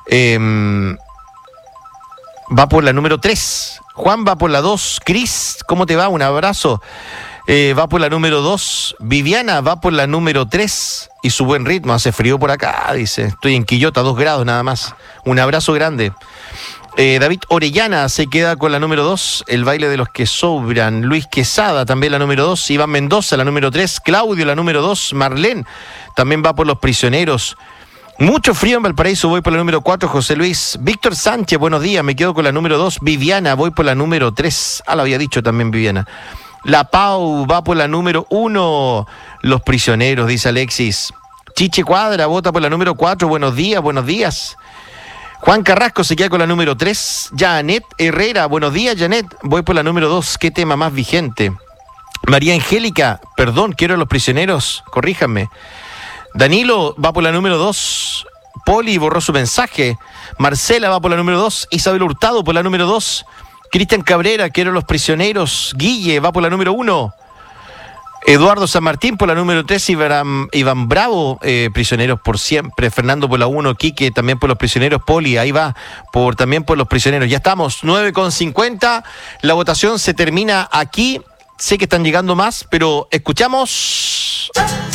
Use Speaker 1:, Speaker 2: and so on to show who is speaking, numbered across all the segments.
Speaker 1: Va por la número 3. Juan va por la 2. Cris, ¿cómo te va? Un abrazo. Va por la número 2. Viviana va por la número 3. Y su buen ritmo, hace frío por acá, dice. Estoy en Quillota, 2 grados nada más. Un abrazo grande. David Orellana se queda con la número 2. El baile de los que sobran. Luis Quesada también la número 2. Iván Mendoza la número 3. Claudio la número 2. Marlene también va por los prisioneros. Mucho frío en Valparaíso, voy por la número 4, José Luis. Víctor Sánchez, buenos días, me quedo con la número 2. Viviana, voy por la número 3. Lo había dicho también Viviana. La Pau va por la número 1. Los prisioneros, dice Alexis. Chiche Cuadra vota por la número 4. Buenos días, buenos días. Juan Carrasco se queda con la número 3. Janet Herrera, buenos días, Janet. Voy por la número 2. ¿Qué tema más vigente? María Angélica, perdón, quiero a los prisioneros, corríjanme. Danilo va por la número 2. Poli borró su mensaje. Marcela va por la número 2. Isabel Hurtado por la número 2. Cristian Cabrera, quiero los prisioneros. Guille va por la número 1. Eduardo San Martín por la número 3. Iván Bravo, prisioneros por siempre. Fernando por la 1. Quique también por los prisioneros. Poli, ahí va, también por los prisioneros. Ya estamos, 9:50. La votación se termina aquí. Sé que están llegando más, pero escuchamos...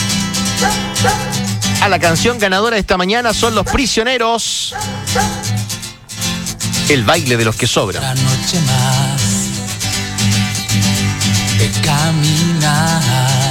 Speaker 1: a la canción ganadora de esta mañana. Son los prisioneros. El baile de los que sobran.
Speaker 2: Una noche más de caminar.